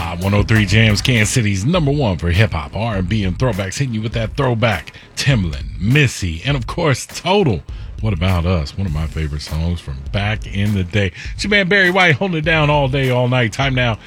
Hot 103 Jams, Kansas City's #1 for hip-hop, R&B, and throwbacks, hitting you with that throwback. Timbaland, Missy, and of course, Total. What About Us? One of my favorite songs from back in the day. It's your man Barry White holding it down all day, all night. Time now,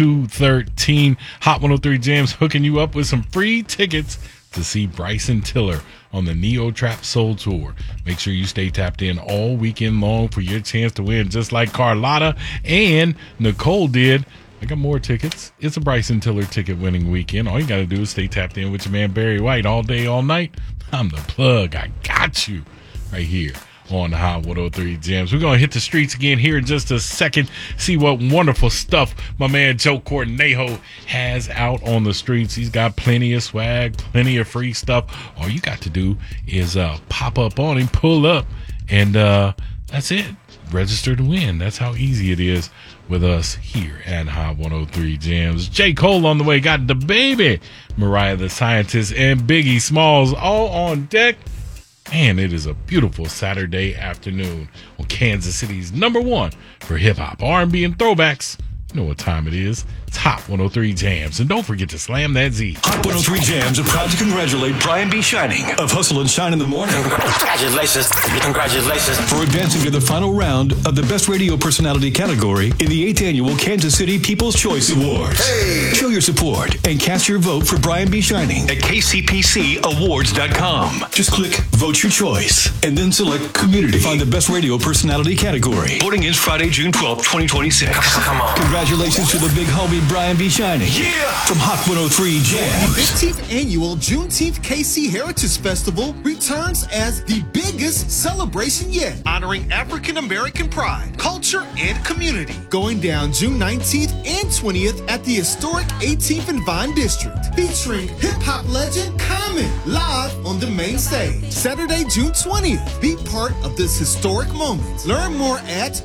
2:13. Hot 103 Jams hooking you up with some free tickets to see Bryson Tiller on the Neo Trap Soul Tour. Make sure you stay tapped in all weekend long for your chance to win, just like Carlotta and Nicole did. I got more tickets. It's a Bryson Tiller ticket winning weekend. All you got to do is stay tapped in with your man Barry White all day, all night. I'm the plug. I got you right here on the Hot 103 Jams. We're going to hit the streets again here in just a second. See what wonderful stuff my man Joe Cornejo has out on the streets. He's got plenty of swag, plenty of free stuff. All you got to do is pop up on him, pull up, and that's it. Register to win. That's how easy it is with us here at Hot 103 Jams. J. Cole on the way. Got the baby Mariah the Scientist and Biggie Smalls all on deck. And it is a beautiful Saturday afternoon on Kansas City's #1 for hip-hop, R&B, and throwbacks. You know what time it is. It's Hot 103 Jams. And don't forget to slam that Z. Hot 103 Jams are proud to congratulate Brian B. Shining of Hustle and Shine in the Morning. Congratulations. Congratulations. For advancing to the final round of the Best Radio Personality category in the 8th Annual Kansas City People's Choice Awards. Hey. Show your support and cast your vote for Brian B. Shining at kcpcawards.com. Just click Vote Your Choice and then select Community. Find the Best Radio Personality category. Voting is Friday, June 12th, 2026. Come on. Congratulations to the big homie Brian B. Shining. Yeah. From Hot 103 Jams. 15th Annual Juneteenth KC Heritage Festival returns as the biggest celebration yet, honoring African American pride, culture, and community. Going down June 19th and 20th at the historic 18th and Vine District, featuring hip-hop legend Common live on the main stage. Saturday, June 20th. Be part of this historic moment. Learn more at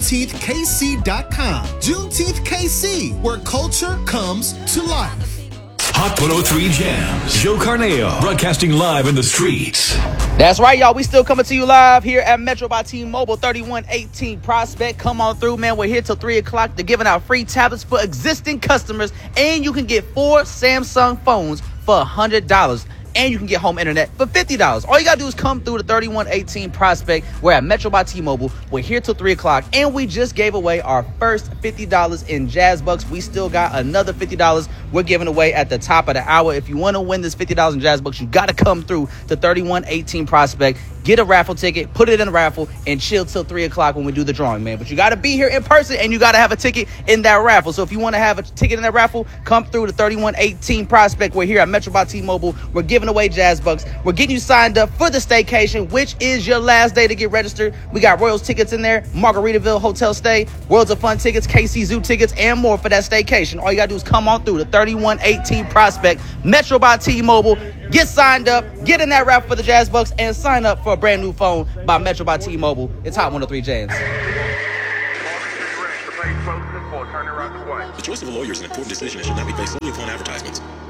JuneteenthKC.com. Juneteenth KC, where culture comes to life. Hot 103 Jams. Joe Cornejo, broadcasting live in the streets. That's right, y'all. We still coming to you live here at Metro by T-Mobile, 3118 Prospect. Come on through, man. We're here till 3 o'clock. They're giving out free tablets for existing customers, and you can get 4 Samsung phones for $100. And you can get home internet for $50. All you got to do is come through the 3118 Prospect. We're at Metro by T-Mobile. We're here till 3 o'clock. And we just gave away our first $50 in Jazz Bucks. We still got another $50 we're giving away at the top of the hour. If you want to win this $50 in Jazz Bucks, you got to come through the 3118 Prospect. Get a raffle ticket, put it in a raffle, and chill till 3 o'clock when we do the drawing, man. But you got to be here in person, and you got to have a ticket in that raffle. So if you want to have a ticket in that raffle, come through the 3118 Prospect. We're here at Metro by T-Mobile. We're giving away Jazz Bucks. We're getting you signed up for the staycation, which is your last day to get registered. We got Royals tickets in there, Margaritaville Hotel stay, Worlds of Fun tickets, KC Zoo tickets, and more for that staycation. All you got to do is come on through the 3118 Prospect, Metro by T-Mobile. Get signed up, get in that raffle for the Jazz Bucks, and sign up for a brand new phone by Metro by T-Mobile. It's Hot 103 Jams. The choice of a lawyer is an important decision and should not be based solely upon advertisements.